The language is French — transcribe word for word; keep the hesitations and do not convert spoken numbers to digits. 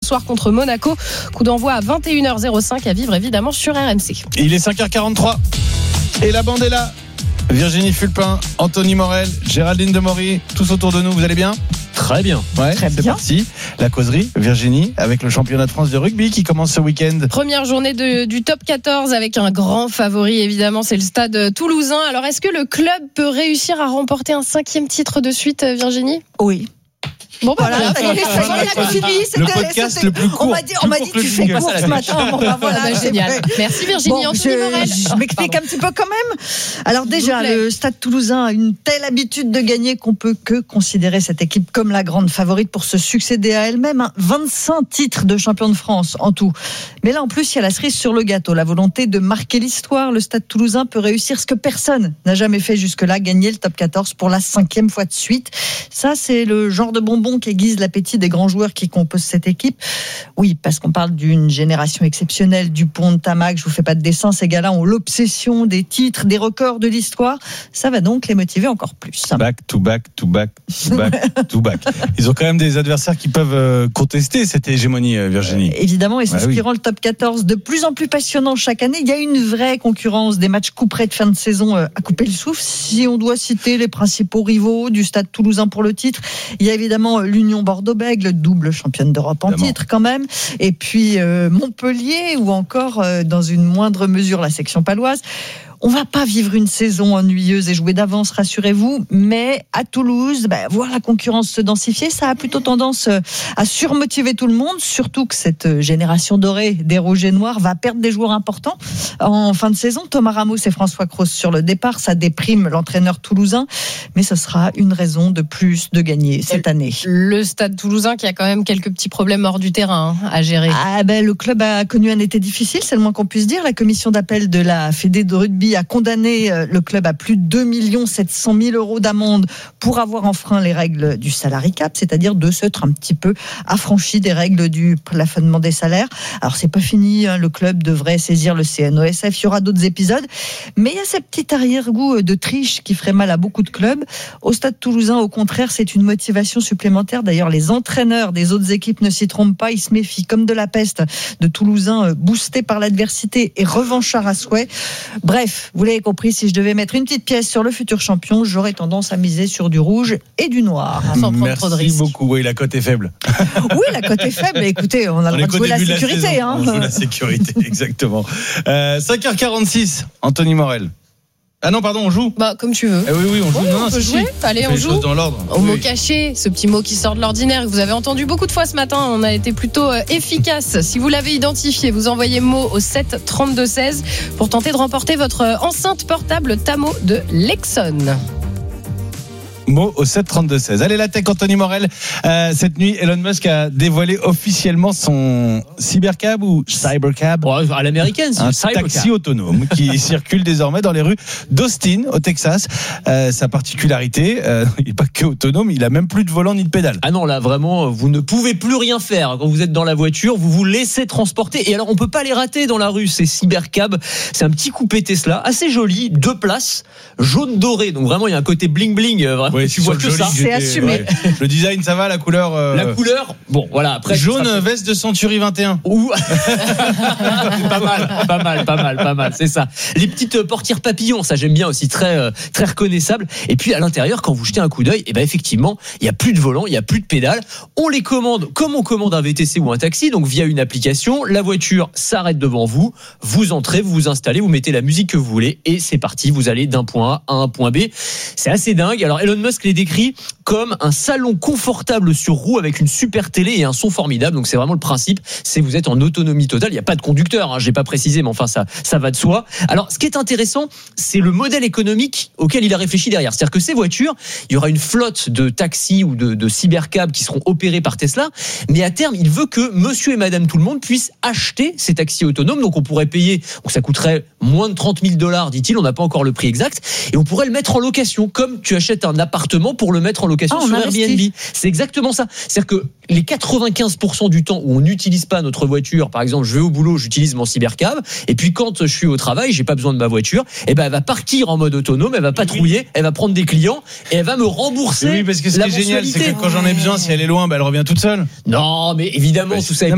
soir contre Monaco. Coup d'envoi à vingt et une heures cinq à vivre évidemment sur R M C. Il est cinq heures quarante-trois et la bande est là. Virginie Fulpin, Anthony Morel, Géraldine Demory, tous autour de nous, vous allez bien ? Très bien. Ouais, Très c'est bien. parti. La causerie, Virginie, avec le championnat de France de rugby qui commence ce week-end. Première journée de, du top quatorze avec un grand favori évidemment, c'est le Stade Toulousain. Alors est-ce que le club peut réussir à remporter un cinquième titre de suite, Virginie ? Oui. Bon bah Voilà, ça y est, ça y est, la fini. Le podcast le plus court. On m'a dit, on m'a dit tu fais court ce matin. Bon, bah, voilà, Ah bah, c'est génial. fait. Merci Virginie. Bon, Anthony je, Morel. je m'explique un petit peu quand même. Alors déjà, S'il vous plaît. le Stade Toulousain a une telle habitude de gagner qu'on peut que considérer cette équipe comme la grande favorite pour se succéder à elle-même. Hein. vingt-cinq titres de champion de France en tout. Mais là, en plus, il y a la cerise sur le gâteau, la volonté de marquer l'histoire. Le Stade Toulousain peut réussir ce que personne n'a jamais fait jusque-là, gagner le top quatorze pour la cinquième fois de suite. Ça, c'est le genre de bonbon qui aiguise l'appétit des grands joueurs qui composent cette équipe. Oui, parce qu'on parle d'une génération exceptionnelle. Dupont, Tamac, je vous fais pas de dessin, ces gars-là ont l'obsession des titres, des records de l'histoire. Ça va donc les motiver encore plus. Back to back to back to back to back. Ils ont quand même des adversaires qui peuvent euh, contester cette hégémonie, euh, Virginie. Euh, évidemment, et c'est Bah ce oui. qui rend le top quatorze de plus en plus passionnant chaque année. Il y a une vraie concurrence, des matchs couperets de fin de saison euh, à couper le souffle. Si on doit citer les principaux rivaux du Stade Toulousain pour le titre, il y a évidemment l'Union Bordeaux-Bègles, double championne d'Europe en Évidemment. titre quand même, et puis euh, Montpellier ou encore euh, dans une moindre mesure la section paloise. On va pas vivre une saison ennuyeuse et jouer d'avance, rassurez-vous, mais à Toulouse, bah, voir la concurrence se densifier, ça a plutôt tendance à surmotiver tout le monde, surtout que cette génération dorée des rouges et noirs va perdre des joueurs importants en fin de saison. Thomas Ramos et François Cros sur le départ, ça déprime l'entraîneur toulousain, mais ce sera une raison de plus de gagner cette année. Le Stade Toulousain qui a quand même quelques petits problèmes hors du terrain hein, à gérer. Ah ben, le club a connu un été difficile, c'est le moins qu'on puisse dire. La commission d'appel de la Fédé de rugby a condamné le club à plus de deux millions sept cent mille euros d'amende pour avoir enfreint les règles du salary cap, c'est-à-dire de s'être un petit peu affranchi des règles du plafonnement des salaires. Alors c'est pas fini, hein, le club devrait saisir le C N O S F, il y aura d'autres épisodes, mais il y a ces petits arrière-goûts de triche qui feraient mal à beaucoup de clubs. Au Stade Toulousain, au contraire, c'est une motivation supplémentaire. D'ailleurs, les entraîneurs des autres équipes ne s'y trompent pas, ils se méfient comme de la peste de Toulousains boostés par l'adversité et revanchards à souhait. Bref, vous l'avez compris, si je devais mettre une petite pièce sur le futur champion, j'aurais tendance à miser sur du rouge et du noir. Sans prendre Merci trop de risques. beaucoup. Oui, la cote est faible. Oui, la cote est faible, mais écoutez, on a On le est droit de qu'au jouer la début de sécurité. saison. Hein. On joue la sécurité, exactement. Euh, cinq heures quarante-six, Anthony Morel. Ah non, pardon, on joue. Bah comme tu veux. Eh oui, oui, on joue. Oui, non, on non, peut si, jouer. si. Allez, fait on les joue. choses dans l'ordre. Au mot Oui. caché, ce petit mot qui sort de l'ordinaire, que vous avez entendu beaucoup de fois ce matin, on a été plutôt euh, efficace. Si vous l'avez identifié, vous envoyez mot au sept trente-deux seize pour tenter de remporter votre euh, enceinte portable Tamo de Lexon. Mot au sept trente-deux seize. Allez, la tech, Anthony Morel. Euh, cette nuit, Elon Musk a dévoilé officiellement son cybercab ou cybercab. Bon, à l'américaine, c'est Un un cybercar. taxi autonome qui circule désormais dans les rues d'Austin, au Texas. Euh, sa particularité, euh, il n'est pas que autonome, il a même plus de volant ni de pédale. Ah non, là vraiment, vous ne pouvez plus rien faire. Quand vous êtes dans la voiture, vous vous laissez transporter. Et alors, on peut pas les rater dans la rue, ces cybercabs. C'est un petit coupé Tesla, assez joli, deux places, jaune doré. Donc vraiment, il y a un côté bling bling. Vraiment, Ouais, tu vois que joli, ça. C'est j'étais- assumé. Le design, ça va, la couleur. euh, La couleur, bon, voilà. Après, jaune, ça fait- veste de Century vingt et un. Ouh. pas mal, pas mal, pas mal, pas mal, c'est ça. Les petites portières papillons, ça j'aime bien aussi, très euh, très reconnaissable. Et puis à l'intérieur, quand vous jetez un coup d'œil, et ben effectivement, il y a plus de volant, il y a plus de pédale. On les commande comme on commande un V T C ou un taxi, donc via une application. La voiture s'arrête devant vous, vous entrez, vous vous installez, vous mettez la musique que vous voulez et c'est parti. Vous allez d'un point A à un point B. C'est assez dingue. Alors Elon Musk les décrit comme un salon confortable sur roue avec une super télé et un son formidable. Donc c'est vraiment le principe, c'est vous êtes en autonomie totale. Il n'y a pas de conducteur, hein, j'ai pas précisé, mais enfin ça, ça va de soi. Alors ce qui est intéressant, c'est le modèle économique auquel il a réfléchi derrière. C'est-à-dire que ces voitures, il y aura une flotte de taxis ou de, de cybercabs qui seront opérés par Tesla, mais à terme, il veut que Monsieur et Madame tout le monde puissent acheter ces taxis autonomes. Donc on pourrait payer, donc ça coûterait moins de trente mille dollars, dit-il. On n'a pas encore le prix exact, et on pourrait le mettre en location, comme tu achètes un appartement pour le mettre en location Ah, on sur investit. Airbnb. C'est exactement ça. C'est-à-dire que les quatre-vingt-quinze pour cent du temps où on n'utilise pas notre voiture, par exemple, je vais au boulot, j'utilise mon cybercab, et puis quand je suis au travail, j'ai pas besoin de ma voiture, et ben elle va partir en mode autonome, elle va patrouiller, elle va prendre des clients, et elle va me rembourser. Oui, parce que ce qui la est génial, c'est mensualité. que quand j'en ai besoin, si elle est loin, bah, elle revient toute seule. Non, mais évidemment, Ouais, tout ça est